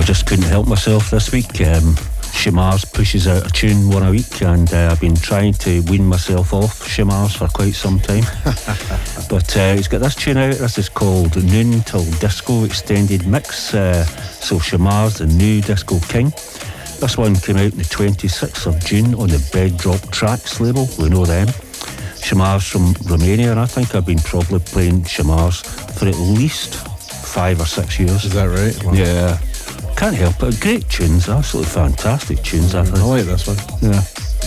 I just couldn't help myself this week. Shamars pushes out a tune one a week, and I've been trying to wean myself off Shamars for quite some time. But he's got this tune out. This is called Noon Till Disco Extended Mix. So Shamars, the new disco king. This one came out on the 26th of June on the Bedrock Tracks label. We know them. Shamars from Romania, and I think I've been probably playing Shamars for at least 5 or 6 years. Is that right? Wow. Yeah. Can't help it. Great tunes, absolutely fantastic tunes, I think. I like this one. Yeah.